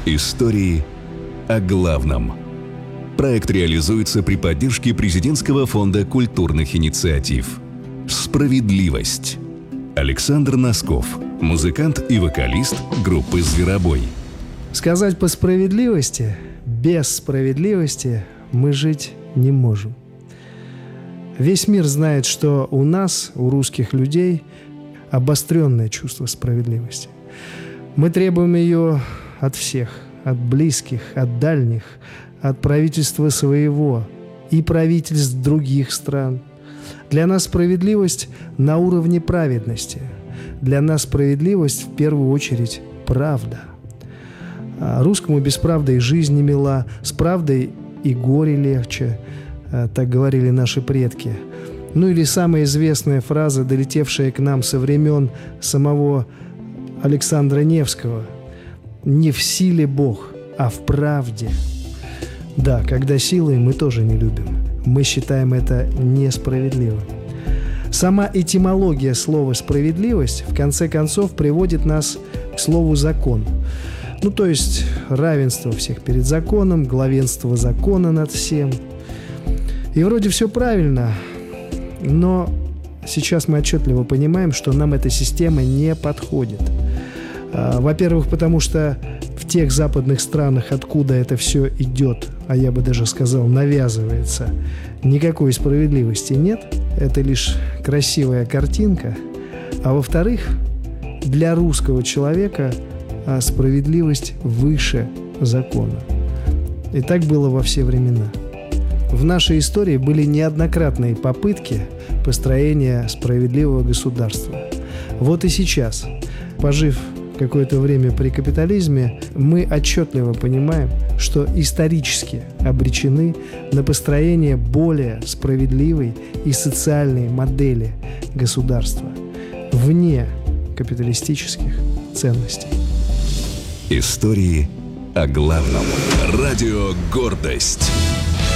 Истории о главном. Проект реализуется при поддержке Президентского фонда культурных инициатив. Справедливость. Александр Носков, музыкант и вокалист группы «Зверобой». Сказать по справедливости, без справедливости мы жить не можем. Весь мир знает, что у нас, у русских людей, обостренное чувство справедливости. Мы требуем ее от всех, от близких, от дальних, от правительства своего и правительств других стран. Для нас справедливость на уровне праведности. Для нас справедливость в первую очередь правда. А русскому без правды и жизнь не мила, с правдой и горе легче, так говорили наши предки. Ну или самая известная фраза, долетевшая к нам со времен самого Александра Невского: «Не в силе Бог, а в правде». Да, когда силой, мы тоже не любим. Мы считаем это несправедливым. Сама этимология слова «справедливость» в конце концов приводит нас к слову «закон». Ну, то есть равенство всех перед законом, главенство закона над всем. И вроде все правильно, но сейчас мы отчетливо понимаем, что нам эта система не подходит. Во-первых, потому что в тех западных странах, откуда это все идет, а я бы даже сказал, навязывается, никакой справедливости нет. Это лишь красивая картинка. А во-вторых, для русского человека справедливость выше закона. И так было во все времена. В нашей истории были неоднократные попытки построения справедливого государства. Вот и сейчас, пожив какое-то время при капитализме, мы отчетливо понимаем, что исторически обречены на построение более справедливой и социальной модели государства вне капиталистических ценностей. Истории о главном. Радио «Гордость».